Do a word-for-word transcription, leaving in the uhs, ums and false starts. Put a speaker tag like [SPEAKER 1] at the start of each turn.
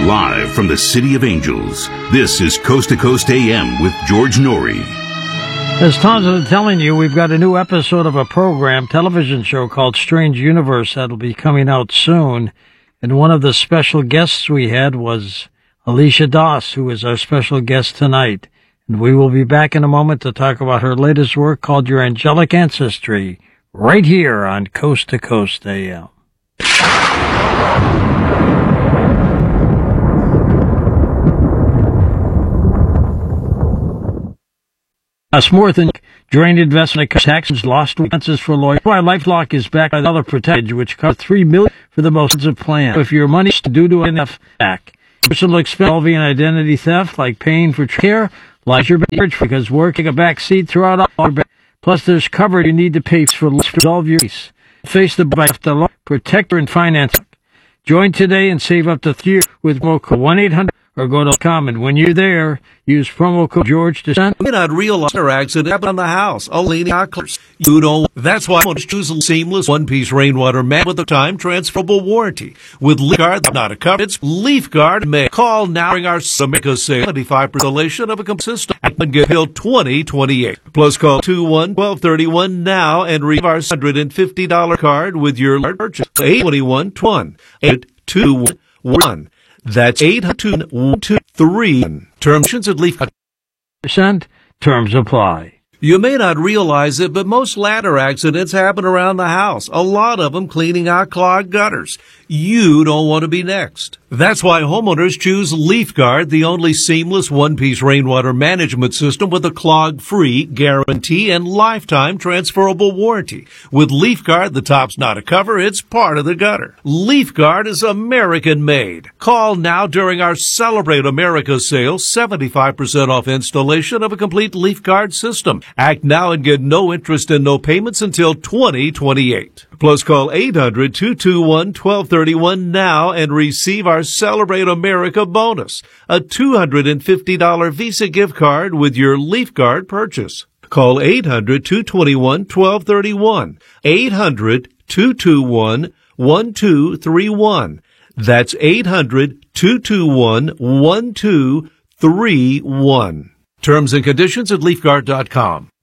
[SPEAKER 1] Live from the City of Angels, this is Coast to Coast A M with George Norrie.
[SPEAKER 2] As Tom's been telling you, we've got a new episode of a program, television show called Strange Universe that'll be coming out soon. And one of the special guests we had was Alicia Doss, who is our special guest tonight. And we will be back in a moment to talk about her latest work called Your Angelic Ancestry, right here on Coast to Coast A M. Us more than drained investment taxes, lost chances for lawyers. Why LifeLock is backed by another protect, which covers three million dollars for the most of plan. If your money is due to enough back, personal expense involving identity theft, like paying for care, like your marriage, because working a back seat throughout all your. Plus, there's cover you need to pay for to resolve your case. Face the by the law, protector and finance. Join today and save up to three with promo code one eight hundred or go to com. And when you're there, use promo code George to send.
[SPEAKER 3] You may not realize an accident happened on the house. Only the you don't. That's why I want to choose a seamless one-piece rainwater mat with a time transferable warranty. With LeafGuard, not a cover. It's LeafGuard. May call now during our America sale. seventy-five percent installation of a consistent and get Hill twenty twenty-eight. Plus call two one one two three one now and receive our one hundred fifty dollars card with your purchase. eight two one one eight two one. That's eight two one two three. Terms at LeafGuard.
[SPEAKER 2] Percent. Terms apply.
[SPEAKER 3] You may not realize it, but most ladder accidents happen around the house. A lot of them cleaning out clogged gutters. You don't want to be next. That's why homeowners choose LeafGuard, the only seamless one-piece rainwater management system with a clog-free guarantee and lifetime transferable warranty. With LeafGuard, the top's not a cover, it's part of the gutter. LeafGuard is American-made. Call now during our Celebrate America sale, seventy-five percent off installation of a complete LeafGuard system. Act now and get no interest and no payments until twenty twenty-eight. Plus call eight hundred two two one one two three one now and receive our Celebrate America bonus, a two hundred fifty dollars Visa gift card with your LeafGuard purchase. Call eight hundred two two one one two three one, eight hundred two two one one two three one. That's eight hundred two two one one two three one. Terms and conditions at leafguard dot com.